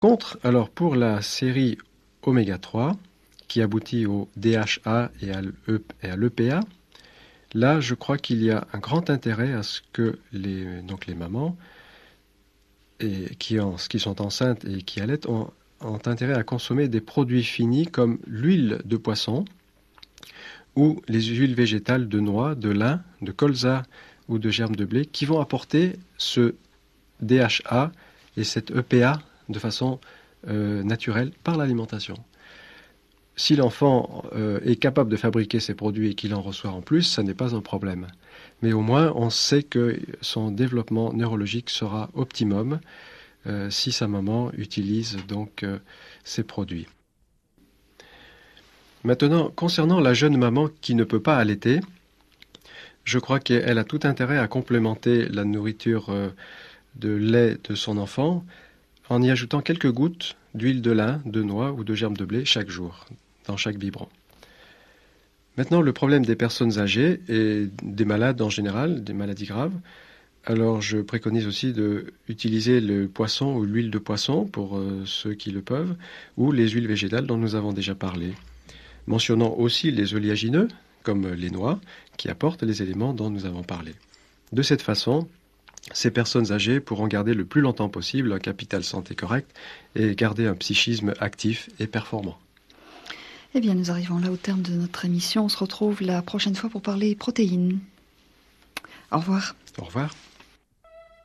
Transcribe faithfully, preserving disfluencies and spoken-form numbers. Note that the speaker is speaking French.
Contre, alors pour la série oméga trois, qui aboutit au D H A et à l'E P A, là je crois qu'il y a un grand intérêt à ce que les, donc les mamans et qui, en, qui sont enceintes et qui allaitent ont, ont intérêt à consommer des produits finis comme l'huile de poisson ou les huiles végétales de noix, de lin, de colza ou de germe de blé qui vont apporter ce D H A et cette E P A de façon euh, naturelle par l'alimentation. Si l'enfant euh, est capable de fabriquer ces produits et qu'il en reçoit en plus, ça n'est pas un problème. Mais au moins, on sait que son développement neurologique sera optimum euh, si sa maman utilise donc euh, ces produits. Maintenant, concernant la jeune maman qui ne peut pas allaiter, je crois qu'elle a tout intérêt à complémenter la nourriture euh, de lait de son enfant en y ajoutant quelques gouttes d'huile de lin, de noix ou de germe de blé chaque jour, dans chaque biberon. Maintenant, le problème des personnes âgées et des malades en général, des maladies graves, alors je préconise aussi d'utiliser le poisson ou l'huile de poisson pour euh, ceux qui le peuvent, ou les huiles végétales dont nous avons déjà parlé. Mentionnant aussi les oléagineux, comme les noix, qui apportent les éléments dont nous avons parlé. De cette façon, ces personnes âgées pourront garder le plus longtemps possible un capital santé correct et garder un psychisme actif et performant. Eh bien, nous arrivons là au terme de notre émission. On se retrouve la prochaine fois pour parler protéines. Au revoir. Au revoir.